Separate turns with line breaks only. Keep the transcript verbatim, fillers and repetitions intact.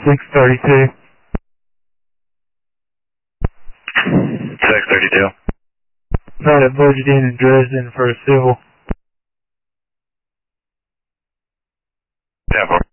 six thirty-two.
six thirty-two.
Got it budgeted in Dresden for a civil.
ten four.